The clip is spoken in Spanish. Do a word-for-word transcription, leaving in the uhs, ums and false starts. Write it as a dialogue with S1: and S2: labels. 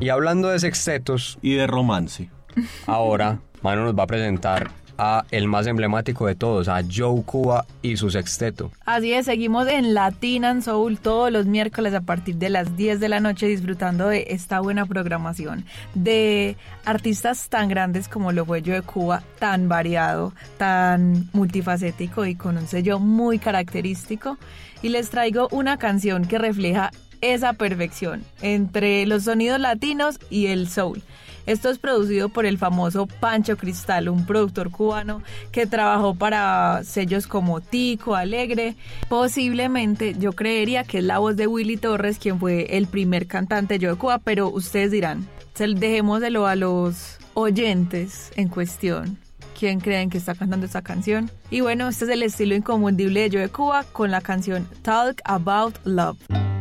S1: Y hablando de sextetos
S2: y de romance,
S1: ahora Manu nos va a presentar a el más emblemático de todos, a Joe Cuba y su sexteto.
S3: Así es, seguimos en Latin and Soul todos los miércoles a partir de las diez de la noche disfrutando de esta buena programación de artistas tan grandes como lo fue Joe Cuba, tan variado, tan multifacético y con un sello muy característico. Y les traigo una canción que refleja esa perfección entre los sonidos latinos y el soul. Esto es producido por el famoso Pancho Cristal, un productor cubano que trabajó para sellos como Tico, Alegre. Posiblemente yo creería que es la voz de Willy Torres, quien fue el primer cantante de Joe Cuba, pero ustedes dirán, dejémoselo a los oyentes en cuestión. ¿Quién creen que está cantando esta canción? Y bueno, este es el estilo inconfundible de Joe Cuba con la canción Talk About Love.